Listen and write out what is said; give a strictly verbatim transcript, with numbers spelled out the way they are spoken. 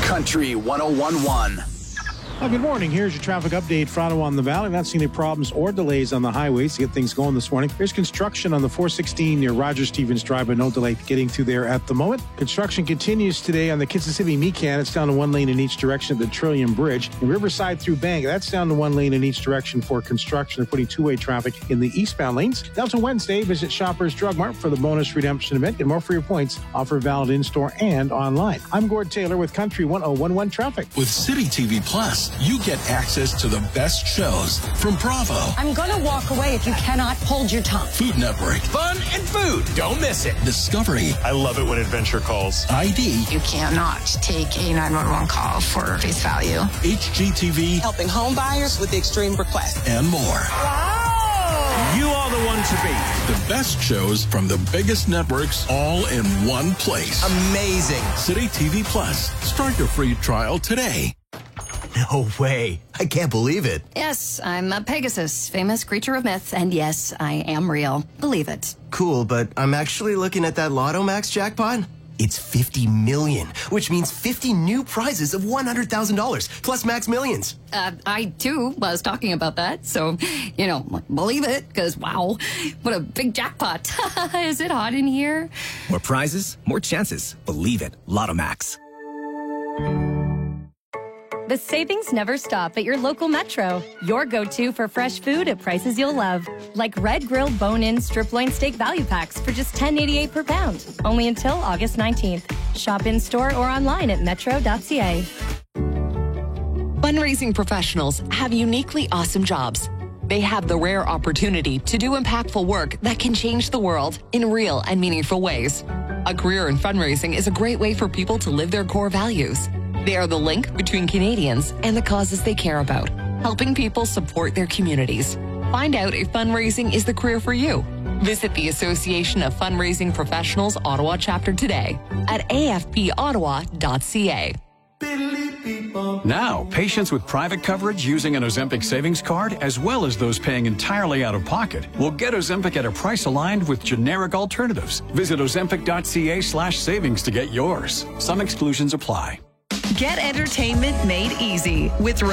Country one oh one point one. Well, good morning. Here's your traffic update for Ottawa and the Valley. Not seeing any problems or delays on the highways to get things going this morning. There's construction on the four sixteen near Roger Stevens Drive, but no delay getting through there at the moment. Construction continues today on the Kississimmee-Mecan. It's down to one lane in each direction at the Trillium Bridge. And Riverside through Bang, that's down to one lane in each direction for construction. They're putting two-way traffic in the eastbound lanes. Delta Wednesday, visit Shoppers Drug Mart for the bonus redemption event. Get more for your points. Offer valid in-store and online. I'm Gord Taylor with Country one oh one one Traffic. With City T V Plus, you get access to the best shows from Bravo. I'm going to walk away if you cannot hold your tongue. Food Network. Fun and food. Don't miss it. Discovery. I love it when adventure calls. I D. You cannot take a nine one one call for face value. H G T V. Helping home buyers with the extreme request. And more. Wow! You are the one to beat. The best shows from the biggest networks all in one place. Amazing. City T V Plus. Start your free trial today. No way. I can't believe it. Yes, I'm a Pegasus, famous creature of myth, and yes, I am real. Believe it. Cool, but I'm actually looking at that Lotto Max jackpot. It's fifty million, which means fifty new prizes of one hundred thousand dollars, plus Max Millions. Uh, I, too, was talking about that, so, you know, believe it, because, wow, what a big jackpot. Is it hot in here? More prizes, more chances. Believe it. Lotto Max. The savings never stop at your local Metro. Your go-to for fresh food at prices you'll love. Like red grilled bone-in strip loin steak value packs for just ten eighty-eight per pound. Only until August nineteenth. Shop in-store or online at metro dot c a. Fundraising professionals have uniquely awesome jobs. They have the rare opportunity to do impactful work that can change the world in real and meaningful ways. A career in fundraising is a great way for people to live their core values. They are the link between Canadians and the causes they care about, helping people support their communities. Find out if fundraising is the career for you. Visit the Association of Fundraising Professionals Ottawa chapter today at a f p ottawa dot c a. Now, patients with private coverage using an Ozempic savings card, as well as those paying entirely out of pocket, will get Ozempic at a price aligned with generic alternatives. Visit ozempic dot c a slash savings to get yours. Some exclusions apply. Get entertainment made easy with